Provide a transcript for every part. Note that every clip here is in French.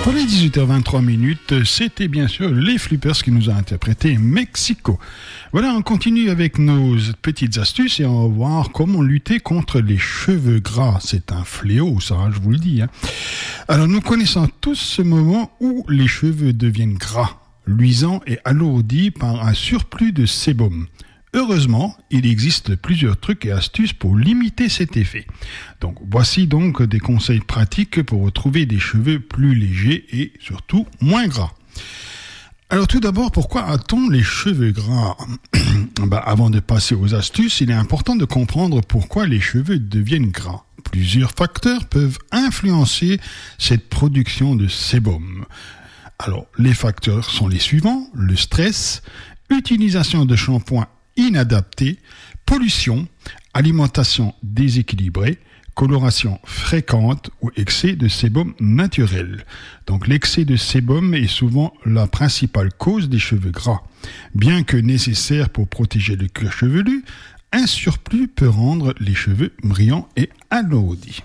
Pour les 18h23, c'était bien sûr les Flippers qui nous a interprété Mexico. Voilà, on continue avec nos petites astuces et on va voir comment lutter contre les cheveux gras. C'est un fléau, ça, je vous le dis. Alors, nous connaissons tous ce moment où les cheveux deviennent gras, luisants et alourdis par un surplus de sébum. Heureusement, il existe plusieurs trucs et astuces pour limiter cet effet. Donc, voici donc des conseils pratiques pour retrouver des cheveux plus légers et surtout moins gras. Alors tout d'abord, pourquoi a-t-on les cheveux gras ? Avant de passer aux astuces, il est important de comprendre pourquoi les cheveux deviennent gras. Plusieurs facteurs peuvent influencer cette production de sébum. Alors, les facteurs sont les suivants, le stress, utilisation de shampoing inadapté, pollution, alimentation déséquilibrée, coloration fréquente ou excès de sébum naturel. Donc l'excès de sébum est souvent la principale cause des cheveux gras. Bien que nécessaire pour protéger le cuir chevelu, un surplus peut rendre les cheveux brillants et alourdis.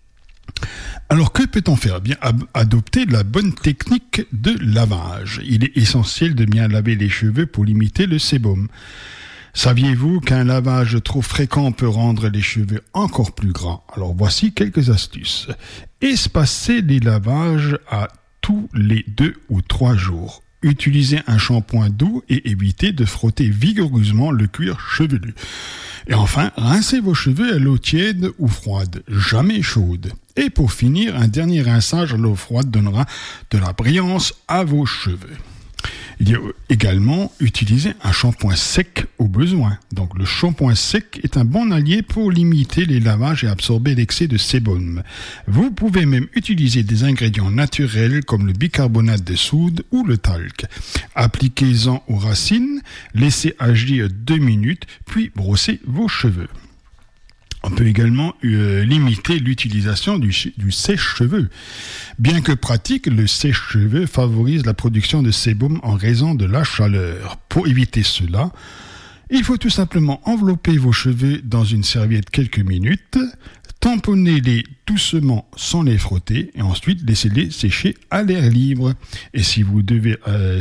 Alors que peut-on faire ? Bien, adopter la bonne technique de lavage. Il est essentiel de bien laver les cheveux pour limiter le sébum. Saviez-vous qu'un lavage trop fréquent peut rendre les cheveux encore plus gras ? Alors voici quelques astuces. Espacez les lavages à tous les 2 ou 3 jours. Utilisez un shampoing doux et évitez de frotter vigoureusement le cuir chevelu. Et enfin, rincez vos cheveux à l'eau tiède ou froide, jamais chaude. Et pour finir, un dernier rinçage à l'eau froide donnera de la brillance à vos cheveux. Il y a également utiliser un shampoing sec au besoin. Donc le shampoing sec est un bon allié pour limiter les lavages et absorber l'excès de sébum. Vous pouvez même utiliser des ingrédients naturels comme le bicarbonate de soude ou le talc. Appliquez-en aux racines, laissez agir 2 minutes, puis brossez vos cheveux. On peut également limiter l'utilisation du sèche-cheveux. Bien que pratique, le sèche-cheveux favorise la production de sébum en raison de la chaleur. Pour éviter cela, il faut tout simplement envelopper vos cheveux dans une serviette quelques minutes, tamponnez-les doucement sans les frotter et ensuite laissez-les sécher à l'air libre. Et si vous devez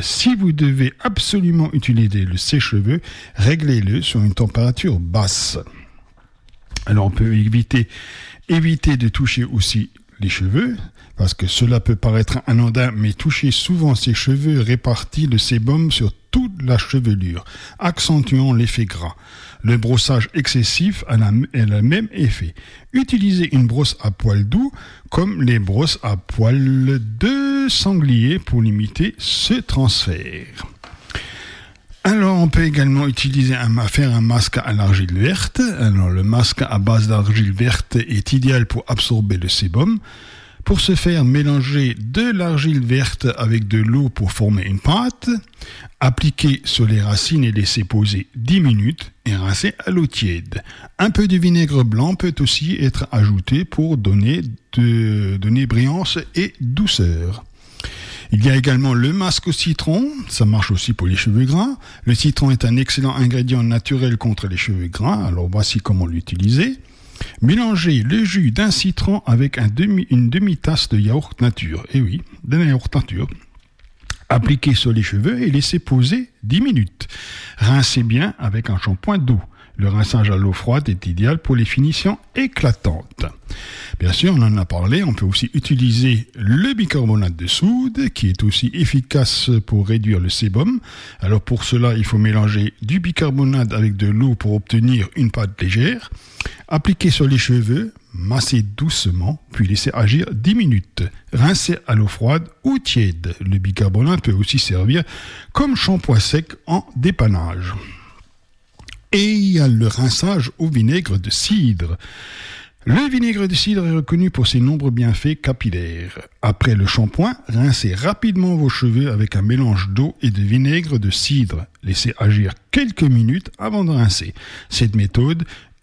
absolument utiliser le sèche-cheveux, réglez-le sur une température basse. Alors on peut éviter de toucher aussi les cheveux, parce que cela peut paraître anodin, mais toucher souvent ses cheveux répartit le sébum sur toute la chevelure, accentuant l'effet gras. Le brossage excessif a le même effet. Utilisez une brosse à poils doux, comme les brosses à poils de sanglier, pour limiter ce transfert. Alors, on peut également faire un masque à l'argile verte. Alors, le masque à base d'argile verte est idéal pour absorber le sébum. Pour ce faire, mélangez de l'argile verte avec de l'eau pour former une pâte. Appliquez sur les racines et laissez poser 10 minutes et rincez à l'eau tiède. Un peu de vinaigre blanc peut aussi être ajouté pour donner brillance et douceur. Il y a également le masque au citron, ça marche aussi pour les cheveux gras. Le citron est un excellent ingrédient naturel contre les cheveux gras, alors voici comment l'utiliser. Mélangez le jus d'un citron avec une demi-tasse de yaourt nature. Eh oui, de yaourt nature. Appliquez sur les cheveux et laissez poser 10 minutes. Rincez bien avec un shampoing doux. Le rinçage à l'eau froide est idéal pour les finitions éclatantes. Bien sûr, on en a parlé, on peut aussi utiliser le bicarbonate de soude, qui est aussi efficace pour réduire le sébum. Alors pour cela, il faut mélanger du bicarbonate avec de l'eau pour obtenir une pâte légère. Appliquez sur les cheveux, massez doucement, puis laissez agir 10 minutes. Rincez à l'eau froide ou tiède. Le bicarbonate peut aussi servir comme shampoing sec en dépannage. Et il y a le rinçage au vinaigre de cidre. Le vinaigre de cidre est reconnu pour ses nombreux bienfaits capillaires. Après le shampoing, rincez rapidement vos cheveux avec un mélange d'eau et de vinaigre de cidre. Laissez agir quelques minutes avant de rincer. Cette méthode,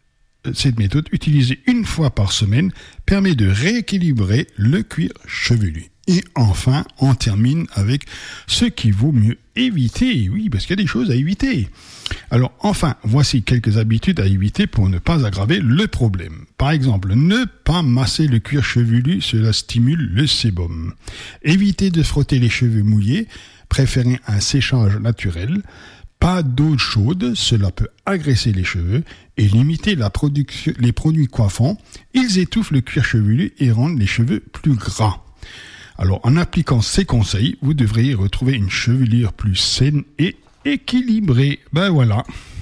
utilisée une fois par semaine, permet de rééquilibrer le cuir chevelu. Et enfin, on termine avec ce qui vaut mieux éviter. Oui, parce qu'il y a des choses à éviter. Alors, enfin, voici quelques habitudes à éviter pour ne pas aggraver le problème. Par exemple, ne pas masser le cuir chevelu, cela stimule le sébum. Évitez de frotter les cheveux mouillés, préférez un séchage naturel. Pas d'eau chaude, cela peut agresser les cheveux et limiter les produits coiffants. Ils étouffent le cuir chevelu et rendent les cheveux plus gras. Alors, en appliquant ces conseils, vous devriez retrouver une chevelure plus saine et équilibrée. Ben voilà.